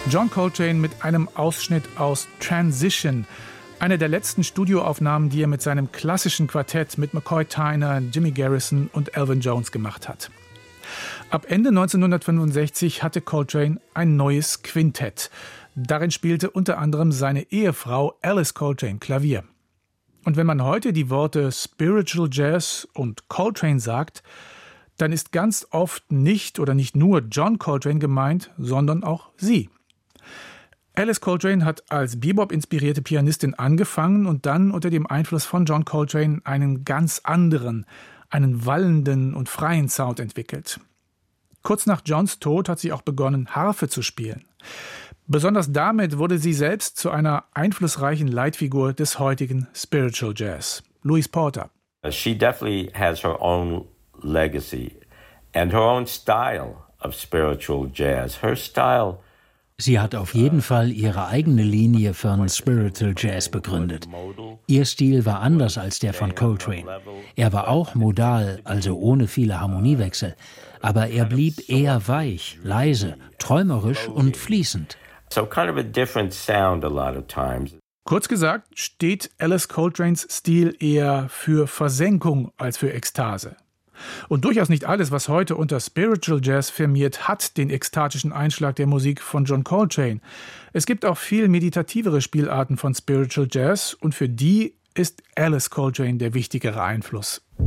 John Coltrane mit einem Ausschnitt aus Transition, eine der letzten Studioaufnahmen, die er mit seinem klassischen Quartett mit McCoy Tyner, Jimmy Garrison und Elvin Jones gemacht hat. Ab Ende 1965 hatte Coltrane ein neues Quintett. Darin spielte unter anderem seine Ehefrau Alice Coltrane Klavier. Und wenn man heute die Worte Spiritual Jazz und Coltrane sagt, dann ist ganz oft nicht oder nicht nur John Coltrane gemeint, sondern auch sie. Alice Coltrane hat als Bebop-inspirierte Pianistin angefangen und dann unter dem Einfluss von John Coltrane einen ganz anderen, einen wallenden und freien Sound entwickelt. Kurz nach Johns Tod hat sie auch begonnen, Harfe zu spielen. Besonders damit wurde sie selbst zu einer einflussreichen Leitfigur des heutigen Spiritual Jazz. Louis Porter. She definitely has her own legacy and her own style of spiritual jazz. Her style. Sie hat auf jeden Fall ihre eigene Linie von Spiritual Jazz begründet. Ihr Stil war anders als der von Coltrane. Er war auch modal, also ohne viele Harmoniewechsel. Aber er blieb eher weich, leise, träumerisch und fließend. So kind of a different sound a lot of times. Kurz gesagt steht Alice Coltranes Stil eher für Versenkung als für Ekstase. Und durchaus nicht alles, was heute unter Spiritual Jazz firmiert, hat den ekstatischen Einschlag der Musik von John Coltrane. Es gibt auch viel meditativere Spielarten von Spiritual Jazz und für die ist Alice Coltrane der wichtigere Einfluss.